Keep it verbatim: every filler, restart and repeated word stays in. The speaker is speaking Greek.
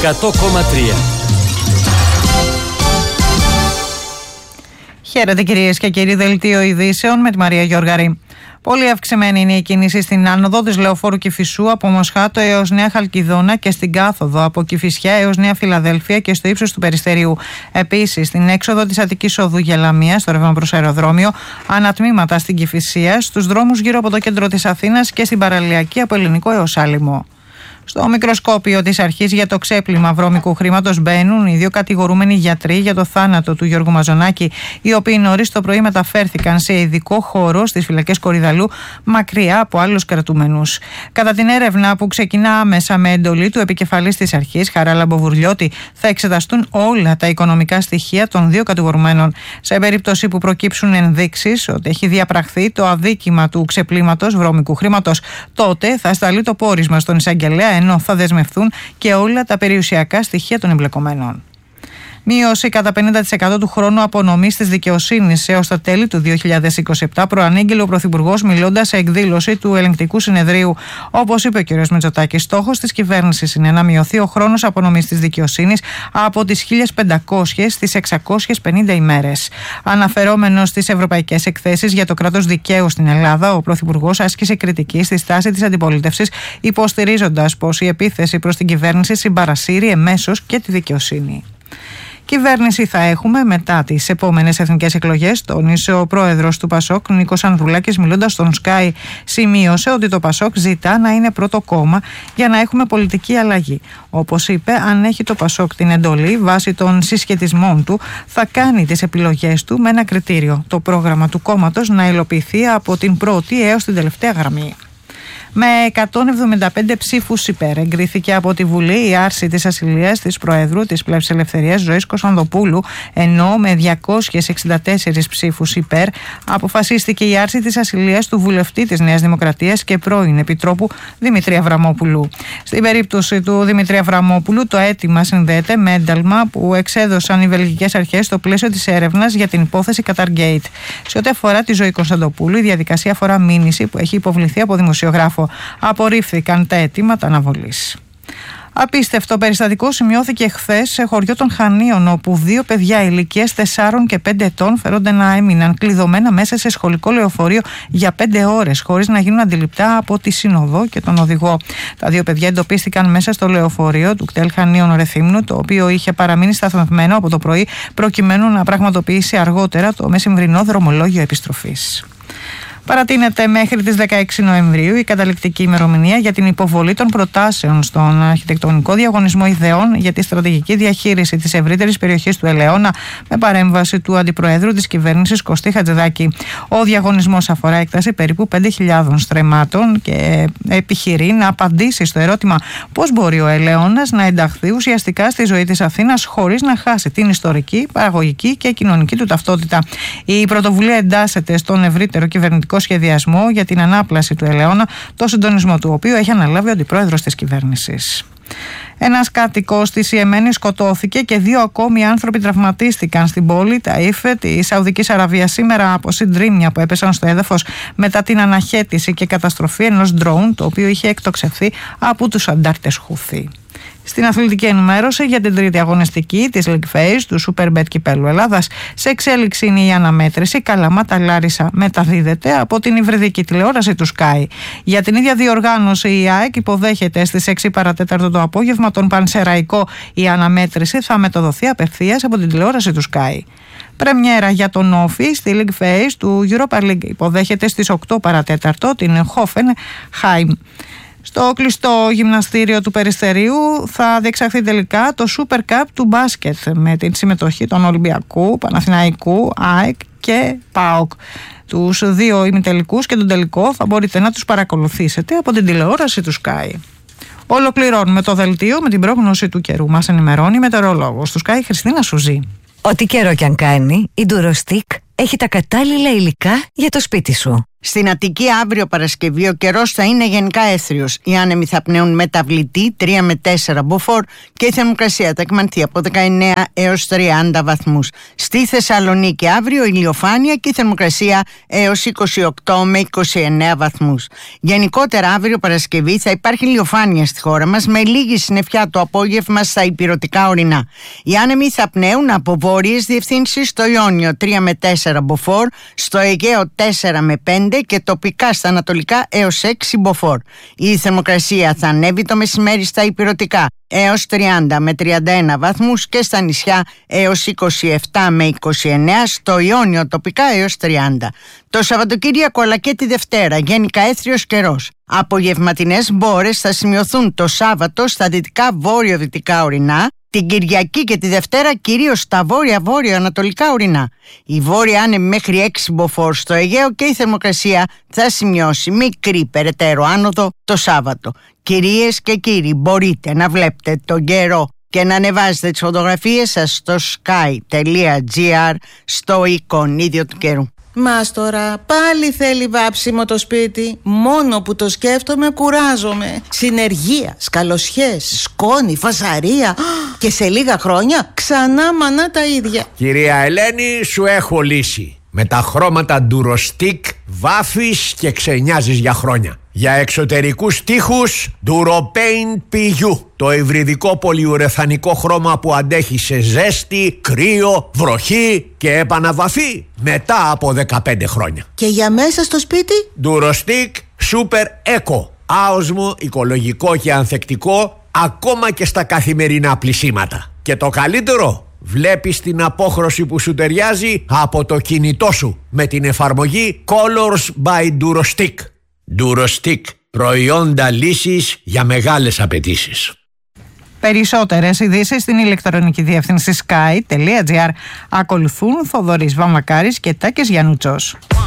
εκατό κόμμα τρία. Χαίρετε κυρίες και κύριοι, δελτίο ειδήσεων με τη Μαρία Γιώργαρη. Πολύ αυξημένη είναι η κίνηση στην άνοδο της Λεωφόρου Κηφισού από Μοσχάτο έως Νέα Χαλκιδόνα και στην κάθοδο από Κηφισιά έως Νέα Φιλαδέλφια και στο ύψος του Περιστερίου. Επίσης, στην έξοδο της Αττικής Οδού Γελαμία, στο ρεύμα προς αεροδρόμιο, ανατμήματα στην Κηφισία, στους δρόμους γύρω από το κέντρο της Αθήνας και στην παραλιακή από Ελληνικό έως Άλυμο. Στο μικροσκόπιο της αρχής για το ξέπλυμα βρώμικου χρήματος μπαίνουν οι δύο κατηγορούμενοι γιατροί για το θάνατο του Γιώργου Μαζονάκη, οι οποίοι νωρίς το πρωί μεταφέρθηκαν σε ειδικό χώρο στις φυλακές Κορυδαλού, μακριά από άλλους κρατούμενους. Κατά την έρευνα που ξεκινά άμεσα με εντολή του επικεφαλής της αρχής, Χαράλαμπο Βουρλιώτη, θα εξεταστούν όλα τα οικονομικά στοιχεία των δύο κατηγορουμένων. Σε περίπτωση που προκύψουν ενδείξεις ότι έχει διαπραχθεί το αδίκημα του ξεπλύματος βρώμικου χρήματος, τότε θα σταλεί το πόρισμα στον εισαγγελέα, ενώ θα δεσμευθούν και όλα τα περιουσιακά στοιχεία των εμπλεκομένων. Μείωση κατά πενήντα τοις εκατό του χρόνου απονομής της δικαιοσύνης έως τα τέλη του δύο χιλιάδες είκοσι επτά, προανήγγειλε ο Πρωθυπουργός μιλώντας σε εκδήλωση του Ελεγκτικού Συνεδρίου. Όπως είπε ο κ. Μητσοτάκης, στόχος της κυβέρνησης είναι να μειωθεί ο χρόνος απονομής της δικαιοσύνης από τις χίλιες πεντακόσιες στις εξακόσιες πενήντα ημέρες. Αναφερόμενος στις ευρωπαϊκές εκθέσεις για το κράτος δικαίου στην Ελλάδα, ο Πρωθυπουργός άσκησε κριτική στη στάση της αντιπολίτευσης, υποστηρίζοντας πως η επίθεση προς την κυβέρνηση συμπαρασύρει εμέσως και τη δικαιοσύνη. Κυβέρνηση θα έχουμε μετά τις επόμενες εθνικές εκλογές, τόνισε ο πρόεδρος του Πασόκ, Νίκος Ανδρουλάκης, μιλώντας στον Sky. Σημείωσε ότι το Πασόκ ζητά να είναι πρώτο κόμμα για να έχουμε πολιτική αλλαγή. Όπως είπε, αν έχει το Πασόκ την εντολή βάσει των συσχετισμών του, θα κάνει τις επιλογές του με ένα κριτήριο: το πρόγραμμα του κόμματος να υλοποιηθεί από την πρώτη έως την τελευταία γραμμή. Με εκατόν εβδομήντα πέντε ψήφους υπέρ εγκρίθηκε από τη Βουλή η άρση της ασυλίας της Προέδρου της Πλεύσης Ελευθερίας Ζωής Κωνσταντοπούλου, ενώ με διακόσιες εξήντα τέσσερις ψήφους υπέρ αποφασίστηκε η άρση της ασυλίας του βουλευτή της Νέας Δημοκρατίας και πρώην Επιτρόπου Δημήτρη Αβραμόπουλου. Στην περίπτωση του Δημήτρη Αβραμόπουλου, το αίτημα συνδέεται με ένταλμα που εξέδωσαν οι βελγικές αρχές στο πλαίσιο της έρευνας για την υπόθεση Qatargate. Σε ό,τι αφορά τη Ζωή Κωνσταντοπούλου, η διαδικασία αφορά μήνυση που έχει υποβληθεί από δημοσιογράφο. Απορρίφθηκαν τα αιτήματα αναβολής. Απίστευτο περιστατικό σημειώθηκε χθες σε χωριό των Χανίων, όπου δύο παιδιά ηλικίας τεσσάρων και πέντε ετών φέρονται να έμειναν κλειδωμένα μέσα σε σχολικό λεωφορείο για πέντε ώρες, χωρίς να γίνουν αντιληπτά από τη σύνοδο και τον οδηγό. Τα δύο παιδιά εντοπίστηκαν μέσα στο λεωφορείο του κτέλ Χανίων Ρεθύμνου, το οποίο είχε παραμείνει σταθμευμένο από το πρωί, προκειμένου να πραγματοποιήσει αργότερα το μεσημβρινό δρομολόγιο επιστροφής. Παρατείνεται μέχρι τις δεκαέξι Νοεμβρίου η καταληκτική ημερομηνία για την υποβολή των προτάσεων στον αρχιτεκτονικό διαγωνισμό ιδεών για τη στρατηγική διαχείριση της ευρύτερης περιοχής του Ελαιώνα, με παρέμβαση του Αντιπροέδρου της Κυβέρνησης Κωστή Χατζηδάκη. Ο διαγωνισμός αφορά έκταση περίπου πέντε χιλιάδες στρεμμάτων και επιχειρεί να απαντήσει στο ερώτημα πώς μπορεί ο Ελαιώνας να ενταχθεί ουσιαστικά στη ζωή της Αθήνας χωρίς να χάσει την ιστορική, παραγωγική και κοινωνική του ταυτότητα. Η πρωτοβουλία εντάσσεται στον ευρύτερο κυβερνητικό σχεδιασμό για την ανάπλαση του Ελαιώνα, το συντονισμό του οποίου έχει αναλάβει ο αντιπρόεδρος της κυβέρνησης. Ένας κάτοικος της Ιεμένη σκοτώθηκε και δύο ακόμη άνθρωποι τραυματίστηκαν στην πόλη Ταΐφ της Σαουδικής Αραβίας σήμερα από συντρίμμια που έπεσαν στο έδαφος μετά την αναχέτηση και καταστροφή ενός ντρόουν, το οποίο είχε εκτοξευθεί από τους αντάρτες Χούθη. Στην αθλητική ενημέρωση για την τρίτη αγωνιστική της League Phase του Superbet Κυπέλλου Ελλάδας, σε εξέλιξη είναι η αναμέτρηση Καλαμάτα Λάρισα, μεταδίδεται από την υβριδική τηλεόραση του Sky. Για την ίδια διοργάνωση η ΑΕΚ υποδέχεται στις έξι παρατέταρτο το απόγευμα τον Πανσεραϊκό. Η αναμέτρηση θα μεταδοθεί απευθείας από την τηλεόραση του Sky. Πρεμιέρα για τον Όφη στη League Phase του Europa League, υποδέχεται στις οκτώ παρατέταρτο την Hoffenheim. Στο κλειστό γυμναστήριο του Περιστερίου θα διεξαχθεί τελικά το Super Cup του μπάσκετ με την συμμετοχή των Ολυμπιακού, Παναθηναϊκού, ΑΕΚ και ΠΑΟΚ. Τους δύο ημιτελικούς και τον τελικό θα μπορείτε να τους παρακολουθήσετε από την τηλεόραση του Sky. Ολοκληρώνουμε το δελτίο με την πρόγνωση του καιρού. Μας ενημερώνει η μετεωρολόγος του Sky, Χριστίνα Σουζή. Ό,τι καιρό κι αν κάνει, η Durostec έχει τα κατάλληλα υλικά για το σπίτι σου. Στην Αττική αύριο Παρασκευή ο καιρός θα είναι γενικά έθριος. Οι άνεμοι θα πνέουν μεταβλητή τρία με τέσσερα μποφόρ και η θερμοκρασία θα εκμανθεί από δεκαεννέα έως τριάντα βαθμούς. Στη Θεσσαλονίκη αύριο ηλιοφάνεια και η θερμοκρασία έως είκοσι οκτώ με είκοσι εννέα βαθμούς. Γενικότερα αύριο Παρασκευή θα υπάρχει ηλιοφάνεια στη χώρα μας με λίγη συννεφιά το απόγευμα στα ηπειρωτικά ορεινά. Οι άνεμοι θα πνέουν από βόρειες διευθύνσεις στο Ιόνιο τρία με τέσσερα μποφόρ, στο Αιγαίο τέσσερα με πέντε και τοπικά στα ανατολικά έως έξι μποφόρ. Η θερμοκρασία θα ανέβει το μεσημέρι στα ηπειρωτικά έως τριάντα με τριάντα ένα βαθμούς και στα νησιά έως είκοσι επτά με είκοσι εννέα, στο Ιόνιο τοπικά έως τριάντα. Το Σαββατοκύριακο αλλά και τη Δευτέρα γενικά έθριος καιρός. Απογευματινές μπόρες θα σημειωθούν το Σάββατο στα δυτικά βόρειο-δυτικά ορεινά, την Κυριακή και τη Δευτέρα κυρίως στα βόρεια-βόρειο-ανατολικά ορεινά. Η βόρεια άνεμη μέχρι έξι μποφόρ στο Αιγαίο και η θερμοκρασία θα σημειώσει μικρή περαιτέρω άνοδο το Σάββατο. Κυρίες και κύριοι, μπορείτε να βλέπετε τον καιρό και να ανεβάζετε τις φωτογραφίες σας στο sky.gr στο εικονίδιο του καιρού. Μας τώρα πάλι θέλει βάψιμο το σπίτι. Μόνο που το σκέφτομαι κουράζομαι. Συνεργεία, σκαλοσιές, σκόνη, φασαρία. Και σε λίγα χρόνια ξανά μανά τα ίδια. Κυρία Ελένη, σου έχω λύση. Με τα χρώματα Durostick βάφεις και ξενιάζεις για χρόνια. Για εξωτερικούς τοίχους Duropaint πι γιου, το υβριδικό πολυουρεθανικό χρώμα που αντέχει σε ζέστη, κρύο, βροχή και επαναβαφή μετά από δεκαπέντε χρόνια. Και για μέσα στο σπίτι Durostick Super Eco, άοσμο, οικολογικό και ανθεκτικό ακόμα και στα καθημερινά πλυσίματα. Και το καλύτερο, βλέπεις την απόχρωση που σου ταιριάζει από το κινητό σου με την εφαρμογή Colors by Durostick. Durostick, προϊόντα λύσης για μεγάλες απαιτήσεις. Περισσότερες ειδήσεις στην ηλεκτρονική διεύθυνση sky.gr. Ακολουθούν Θοδωρής Βαμβακάρης και Τάκης Γιαννουτσός.